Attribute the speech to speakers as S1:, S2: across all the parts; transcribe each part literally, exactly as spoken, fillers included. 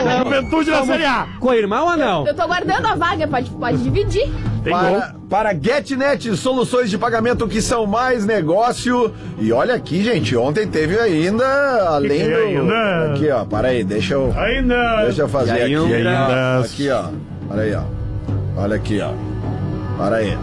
S1: Não. Juventude na Série A.
S2: Co-irmão ou não?
S3: Eu tô aguardando a vaga, pode, pode dividir.
S1: Tem
S4: Para,
S1: gol.
S4: para GetNet, soluções de pagamento que são mais negócio. E olha aqui, gente, ontem teve ainda, além
S1: Que
S4: do...
S1: ainda?
S4: Aqui, ó, para aí, deixa eu...
S1: Ainda.
S4: Deixa eu fazer aqui,
S1: ainda?
S4: ó. Aqui, ó. Para aí, ó. Olha aqui, ó. Para aí.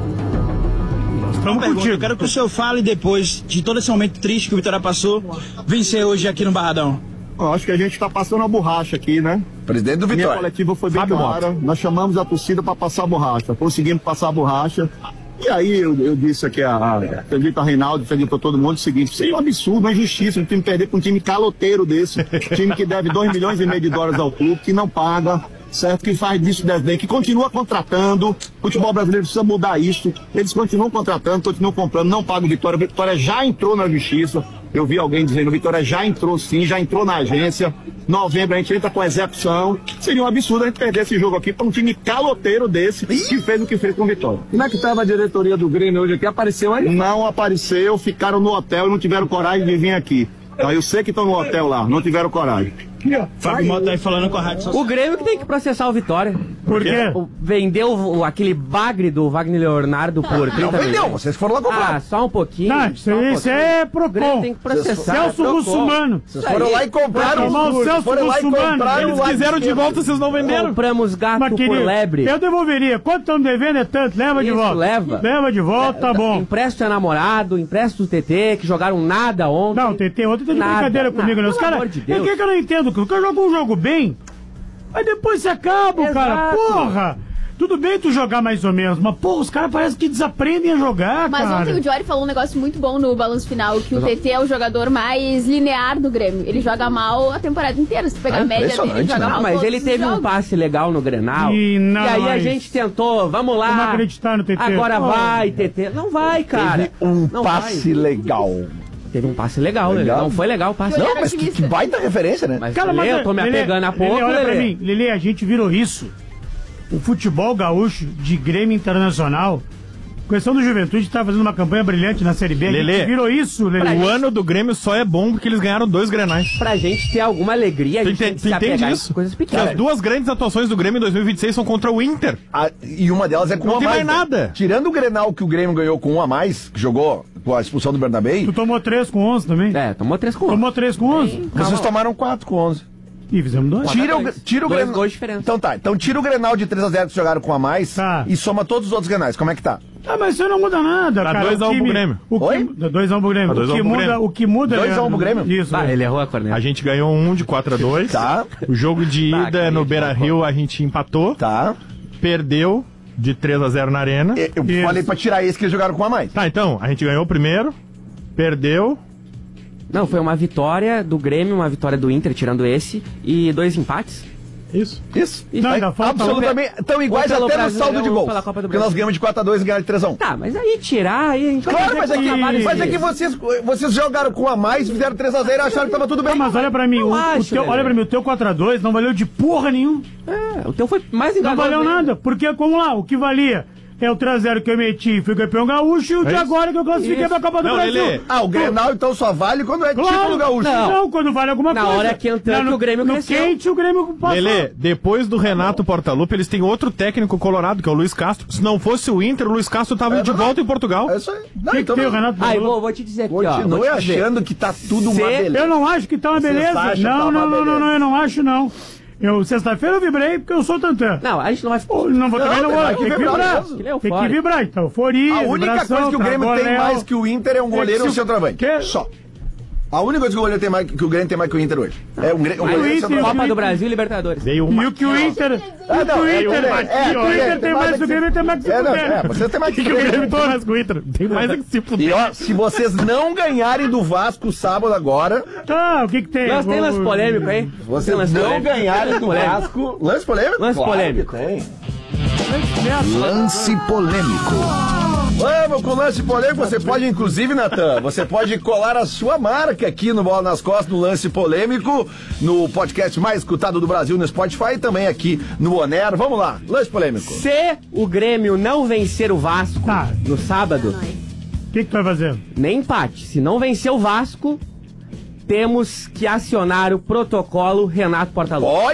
S1: Vamos
S5: Pergunta,
S1: contigo.
S5: eu quero que o senhor fale depois de todo esse momento triste que o Vitória passou, vencer hoje aqui no Barradão.
S6: Eu acho que a gente está passando a borracha aqui, né?
S4: Presidente do
S6: Minha
S4: Vitória.
S6: coletiva foi bem
S1: Fábio
S6: clara.
S1: Mota.
S6: Nós chamamos a torcida para passar a borracha. Conseguimos passar a borracha. E aí eu, eu disse aqui, a, a, pedi para Reinaldo, pedi para todo mundo o seguinte: seria um absurdo, uma injustiça um time perder para um time caloteiro desse, um time que deve dois milhões e meio de dólares ao clube, que não paga, certo? Que faz disso bem, que continua contratando. O futebol brasileiro precisa mudar isso. Eles continuam contratando, continuam comprando, não pagam o Vitória. O Vitória já entrou na justiça. Eu vi alguém dizendo, o Vitória já entrou sim, já entrou na agência. Novembro a gente entra com a execução. Seria um absurdo a gente perder esse jogo aqui para um time caloteiro desse que fez o que fez com o Vitória.
S7: Como é que estava a diretoria do Grêmio hoje aqui? Apareceu aí?
S6: Não apareceu, ficaram no hotel e não tiveram coragem de vir aqui. Então, eu sei que estão no hotel lá, não tiveram coragem.
S5: Fábio Mota aí falando com a Rádio Social.
S2: O Grêmio que tem que processar o Vitória.
S1: Por quê?
S2: O- Vendeu o- aquele bagre do Wagner Leonardo por trinta
S4: Não vendeu,
S2: milhões.
S4: vocês foram lá comprar.
S2: Ah, só um pouquinho.
S1: Não, isso,
S2: só um
S1: isso é
S2: pouquinho. O Grêmio
S1: Procon.
S2: tem que processar.
S1: Celso
S2: é Procon.
S1: Russumano.
S4: Vocês foram lá e compraram.
S1: Irmão,
S4: Vocês
S1: Celso
S4: foram lá e
S1: Russumano.
S4: compraram
S1: Eles
S4: lá
S1: quiseram de
S4: esquerda.
S1: volta, vocês não venderam.
S2: Compramos gato
S1: Mas,
S2: por
S1: querido,
S2: lebre.
S1: eu devolveria. Quanto estão devendo é tanto, leva de
S2: Isso,
S1: volta.
S2: leva.
S1: Leva de volta, tá bom.
S2: Empresta namorado, empresta o T T, que jogaram nada ontem.
S1: Não, T T, ontem tá de
S2: Nada,
S1: brincadeira
S2: nada,
S1: comigo, né? Os
S2: pelo
S1: caras.
S2: amor de
S1: É
S2: Deus.
S1: que, que eu não entendo? O cara joga um jogo bem, aí depois você acaba, cara.
S2: Exato.
S1: Porra! Tudo bem tu jogar mais ou menos, mas, porra, os caras parecem que desaprendem a jogar,
S3: Mas
S1: cara.
S3: ontem o Jory falou um negócio muito bom no balanço final, que o T T é o jogador mais linear do Grêmio. Ele joga mal a temporada inteira. Se pegar
S4: Ah,
S3: a média dele, ele
S4: impressionante,
S3: joga
S4: né?
S3: mal
S2: Não, mas
S3: todos
S2: ele
S3: os
S2: teve um
S3: jogos.
S2: passe legal no Grenal.
S1: E não,
S2: aí a
S1: mas-
S2: gente tentou, vamos lá.
S1: Vamos acreditar no T T.
S2: Agora
S1: Pô.
S2: vai, T T. Não vai, cara.
S4: Teve um
S2: não
S4: passe
S2: vai.
S4: legal.
S2: Teve um passe legal,
S4: Legal.
S2: Lelê. Não foi legal o passe.
S3: Foi
S4: Não, mas que, que
S3: otimista.
S4: baita referência, né?
S2: Mas,
S1: Cara,
S2: Lelê,
S1: mas
S2: eu tô me
S1: Lelê,
S2: apegando a
S1: Lelê,
S2: pouco,
S1: olha pra
S2: Lelê.
S1: mim, Lelê, a gente virou isso. O futebol gaúcho de Grêmio Internacional, questão do Juventude, tá fazendo uma campanha brilhante na Série B. A gente
S8: Lelê,
S1: virou isso, Lelê.
S8: O ano do Grêmio só é bom porque eles ganharam dois Grenais.
S2: Pra gente ter alguma alegria, a
S8: Tu
S2: gente tem
S8: entende,
S2: que
S8: tu
S2: se
S8: entende
S2: apegar em
S8: isso?
S2: coisas
S8: Que
S2: pequenas.
S8: as duas grandes atuações do Grêmio em dois mil e vinte e seis são contra o Inter.
S4: Ah, e uma delas é com
S8: Não
S4: um a
S8: tem
S4: mais.
S8: mais nada.
S4: né? Tirando o Grenal que o Grêmio ganhou com um a mais, que jogou com a expulsão do Bernabéi,
S1: Tu tomou três com onze também?
S2: É, tomou três com
S1: Tomou três com onze?
S4: vocês tomaram quatro com onze.
S1: E fizemos dois.
S4: Tira o,
S2: dois.
S4: tira o
S2: Dois
S4: Grenal.
S2: gols de diferença.
S4: Então tá, então tira o Grenal de três a zero que jogaram com um a mais
S1: Tá.
S4: e soma todos os outros Grenais. Como é que tá?
S1: Ah, mas isso não muda nada,
S8: Dá
S1: cara.
S8: dois a um
S1: O
S8: pro
S1: time-
S8: Grêmio.
S1: O que,
S4: Oi?
S1: Dá dois a um pro Grêmio.
S8: Dá dois
S1: O
S8: a um
S1: que
S8: pro
S1: muda,
S8: Grêmio.
S1: o que muda...
S4: dois a um
S1: Leandro,
S4: pro Grêmio?
S1: Isso,
S2: Ah,
S1: Leandro.
S2: ele errou a corneta.
S8: A gente ganhou um de quatro a dois.
S4: Tá.
S8: O jogo de
S2: Tá,
S8: ida
S2: que
S8: no
S2: gente
S8: Beira-Rio a gente empatou.
S4: Tá.
S8: Perdeu de três a zero na Arena.
S4: Eu eu
S1: Isso.
S4: falei pra tirar esse que eles jogaram com um a mais.
S8: Tá, então, a gente ganhou o primeiro, perdeu.
S2: Não, foi uma vitória do Grêmio, uma vitória do Inter, tirando esse, e dois empates.
S8: Isso.
S4: Isso.
S1: Não, ainda falta...
S4: Absolutamente. Estão iguais
S2: Ou pelo
S4: até no saldo de
S2: Brasileirão,
S4: gols.
S2: pela Copa do
S4: Porque nós
S2: Brasil.
S4: ganhamos de quatro a dois e ganharam de três a um.
S2: Tá, mas aí tirar, aí a gente vai
S4: Claro,
S2: fazer
S4: mas é
S2: com
S4: que,
S2: trabalho
S4: mas é
S2: dele.
S4: que vocês, vocês jogaram com um a mais, fizeram três a zero e acharam que tava tudo bem.
S1: Não, mas olha pra mim, o, o
S2: acho,
S1: teu,
S2: Lelê.
S1: olha pra mim, o teu quatro a dois não valeu de porra nenhuma.
S2: É, o teu foi mais
S1: Não
S2: engajoso
S1: valeu
S2: ainda.
S1: nada, porque, como lá, o que valia é o três a zero que eu meti e fui campeão gaúcho e o de
S8: isso?
S1: agora que eu classifiquei
S2: Isso.
S1: pra Copa do
S8: Não,
S1: Brasil.
S8: Lelê.
S4: Ah, o Grenal então só vale quando é título gaúcho.
S2: Não.
S1: Não, quando vale alguma
S2: Na
S1: coisa.
S2: hora que entrou
S1: Não,
S2: que o Grêmio
S1: no
S2: cresceu.
S1: quente o Grêmio passou.
S8: Lelê, depois do Renato Portaluppi, eles têm outro técnico colorado, que é o Luiz Castro. Se não fosse o Inter, o Luiz Castro tava
S4: É
S8: de
S4: verdade.
S8: volta em Portugal.
S4: É isso aí. Não,
S1: Que que
S4: então
S1: tem o
S4: não-
S1: Renato
S2: Ah, eu
S1: falou?
S2: vou, vou te dizer aqui, ó.
S4: Continue
S2: vou te dizer.
S4: achando que tá tudo uma
S2: Se-
S4: beleza.
S1: Eu não acho que tá uma
S4: Vocês
S1: beleza.
S4: acham que tá
S1: Não,
S4: uma
S1: não, não, não,
S4: beleza?
S1: não, eu não acho não. Eu, sexta-feira eu vibrei porque eu sou tantã.
S2: Não, a gente não vai...
S1: Pô, Não vou
S4: Não,
S1: também, não
S4: tem
S1: vou.
S4: mais que
S1: Tem que
S4: vibrar
S1: vibrar.
S4: mesmo.
S2: Ele é
S1: Tem que
S2: eufórico.
S1: vibrar, então. Euforia,
S4: A única
S1: vibração,
S4: coisa que o Grêmio
S1: tá,
S4: tem
S1: goleiro.
S4: mais que o Inter é um goleiro e um
S1: se-
S4: centroavante.
S1: Que?
S4: Só. A única coisa que o goleiro tem mais que o Grêmio tem mais que o Inter hoje. É um, gre- um
S2: Aí,
S4: goleiro e um
S1: Inter-
S4: centroavante.
S2: Copa do Brasil e Libertadores.
S8: Veio
S1: E
S8: uma...
S1: o que o Inter.
S4: Ah,
S1: o que
S4: não,
S1: o
S4: é,
S1: Inter.
S4: é,
S1: o que o Inter tem mais que o Grêmio tem mais que
S4: É,
S1: o
S4: não,
S1: Grêmio.
S4: é, vocês têm mais que
S8: que o Grêmio tem mais que o Inter. Tem mais é que se fuder.
S4: E ó, se vocês não ganharem do Vasco sábado agora,
S1: Tá, o que que tem?
S2: Nós tem lance
S1: Vou-
S2: polêmico aí?
S4: vocês
S2: Tem lance
S4: não
S2: polêmico?
S4: ganharem
S2: Lance
S4: do
S2: polêmico.
S4: Vasco. Lance polêmico?
S2: Lance
S4: Claro
S2: polêmico.
S4: que tem.
S9: Lance polêmico.
S4: Vamos com o lance polêmico. Você pode, inclusive, Natan, você pode colar a sua marca aqui no Bola nas Costas, no Lance Polêmico, no podcast mais escutado do Brasil no Spotify e também aqui no Onero. Vamos lá, lance polêmico.
S2: Se o Grêmio não vencer o Vasco
S1: Tá.
S2: no sábado,
S1: O que que tu vai fazer?
S2: nem empate. Se não vencer o Vasco, temos que acionar o protocolo Renato Portaluppi.